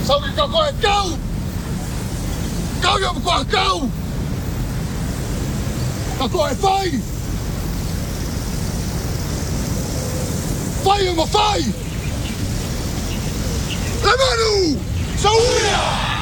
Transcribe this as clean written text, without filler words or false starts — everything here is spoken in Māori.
Sau que cocô é cão! Cão e o cão! Cocô é fai! Fai é uma fai! Lemanu! Saúde!